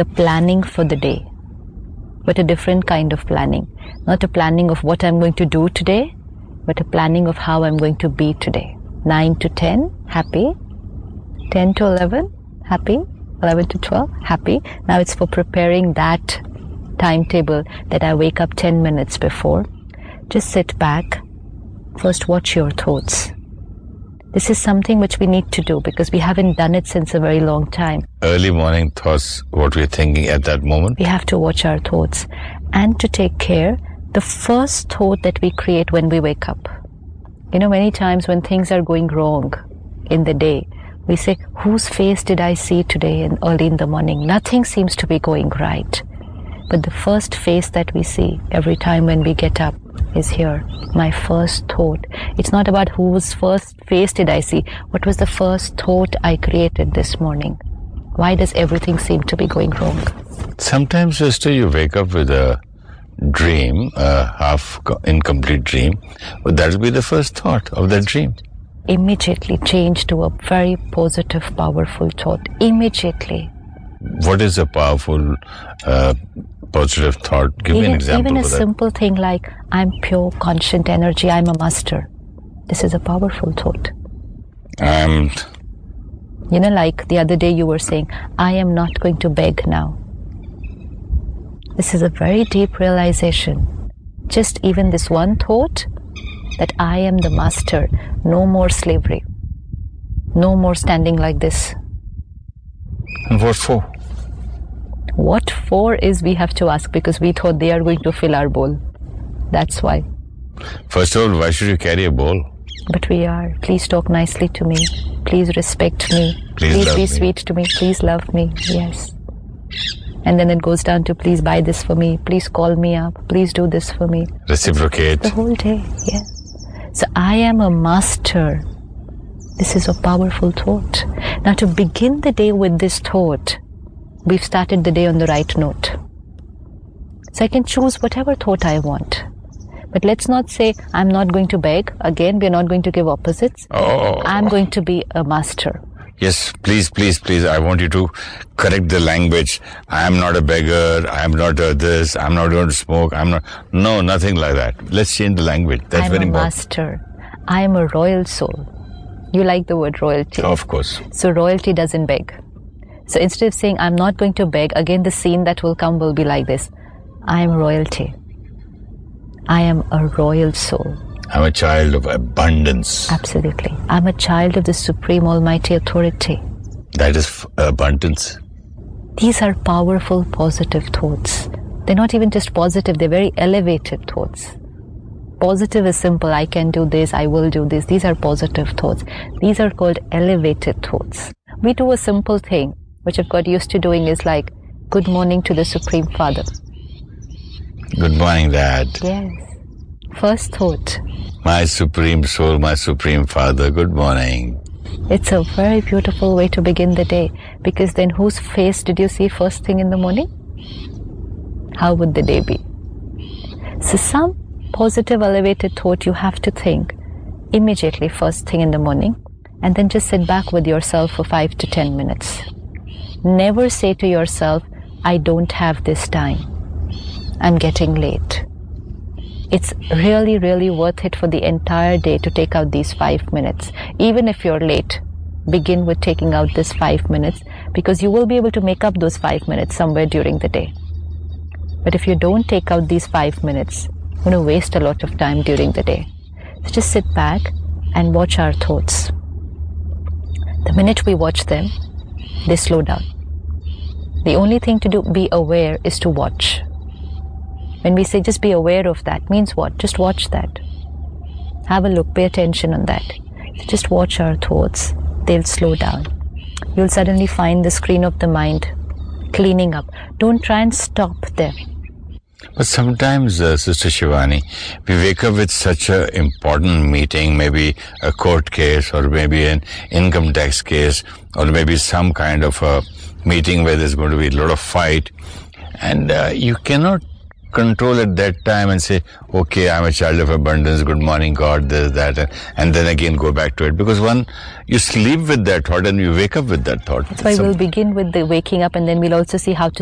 the planning for the day, but a different kind of planning. Not a planning of what I'm going to do today, but a planning of how I'm going to be today. 9 to 10, happy. 10 to 11, happy. 11 to 12, happy. Now it's for preparing that timetable that I wake up 10 minutes before. Just sit back. First, watch your thoughts. This is something which we need to do because we haven't done it since a very long time. Early morning thoughts, what we're thinking at that moment. We have to watch our thoughts and to take care. The first thought that we create when we wake up. Many times when things are going wrong in the day, we say, whose face did I see today and early in the morning? Nothing seems to be going right. But the first face that we see every time when we get up is here. My first thought. It's not about whose first face did I see. What was the first thought I created this morning? Why does everything seem to be going wrong? Sometimes, sister, you wake up with a dream, a half incomplete dream. But that'll be the first thought of that dream. Immediately change to a very positive, powerful thought. Immediately. What is a powerful, positive thought? Give me an example. Even a simple thing like, I'm pure, conscient energy, I'm a master. This is a powerful thought. Like the other day you were saying, I am not going to beg now. This is a very deep realization. Just even this one thought, that I am the master. No more slavery. No more standing like this. And what for? What for is we have to ask because we thought they are going to fill our bowl. That's why. First of all, why should you carry a bowl? But we are. Please talk nicely to me. Please respect me. Please be sweet to me. Please love me. Yes. And then it goes down to please buy this for me. Please call me up. Please do this for me. Reciprocate. The whole day. Yes. So I am a master. This is a powerful thought. Now to begin the day with this thought, we've started the day on the right note. So I can choose whatever thought I want. But let's not say, I'm not going to beg. Again, we're not going to give opposites. I'm going to be a master. Yes, please. I want you to correct the language. I am not a beggar. I am not this. I'm not going to smoke. No, nothing like that. Let's change the language. That's very important. I'm a master. I am a royal soul. You like the word royalty. Of course. So royalty doesn't beg. So instead of saying, I'm not going to beg, again the scene that will come will be like this. I am royalty. I am a royal soul. I'm a child of abundance. Absolutely. I'm a child of the Supreme Almighty Authority. That is abundance. These are powerful, positive thoughts. They're not even just positive, they're very elevated thoughts. Positive is simple. I can do this, I will do this. These are positive thoughts. These are called elevated thoughts. We do a simple thing, which I've got used to doing is like, good morning to the Supreme Father. Good morning, Dad. Yes. First thought. My Supreme Soul, my Supreme Father, good morning. It's a very beautiful way to begin the day, because then whose face did you see first thing in the morning? How would the day be? So some positive elevated thought you have to think immediately first thing in the morning, and then just sit back with yourself for 5 to 10 minutes. Never say to yourself, I don't have this time. I'm getting late. It's really, really worth it for the entire day to take out these 5 minutes. Even if you're late, begin with taking out this 5 minutes, because you will be able to make up those 5 minutes somewhere during the day. But if you don't take out these 5 minutes, you're going to waste a lot of time during the day. So just sit back and watch our thoughts. The minute we watch them, they slow down. The only thing to do, be aware, is to watch. When we say just be aware of that, means what? Just watch that. Have a look, pay attention on that. Just watch our thoughts. They'll slow down. You'll suddenly find the screen of the mind cleaning up. Don't try and stop them. But sometimes, Sister Shivani, we wake up with such an important meeting, maybe a court case or maybe an income tax case or maybe some kind of a meeting where there's going to be a lot of fight, and you cannot control at that time and say, okay, I'm a child of abundance, good morning God, this, that, and then again go back to it. Because you sleep with that thought and you wake up with that thought. That's why we'll begin with the waking up, and then we'll also see how to